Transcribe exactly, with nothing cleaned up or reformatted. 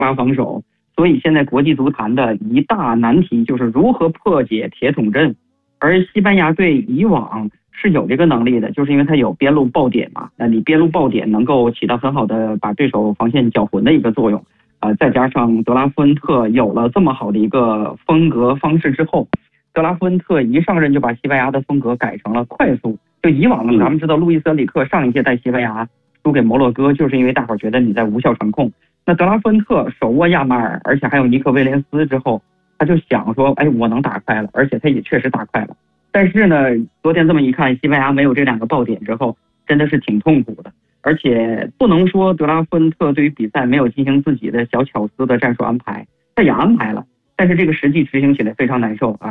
挖防守。所以现在国际足坛的一大难题就是如何破解铁桶阵。而西班牙队以往是有这个能力的，就是因为它有边路爆点嘛，那你边路爆点能够起到很好的把对手防线搅浑的一个作用。呃，再加上德拉夫恩特有了这么好的一个风格方式之后，德拉夫恩特一上任就把西班牙的风格改成了快速。就以往呢，咱们知道路易斯恩里克上一届带西班牙输给摩洛哥，就是因为大伙儿觉得你在无效传控。那德拉夫恩特手握亚马尔，而且还有尼克威廉斯之后，他就想说，哎，我能打快了，而且他也确实打快了。但是呢，昨天这么一看，西班牙没有这两个爆点之后，真的是挺痛苦的。而且不能说德拉夫恩特对于比赛没有进行自己的小巧思的战术安排，他也安排了，但是这个实际执行起来非常难受啊。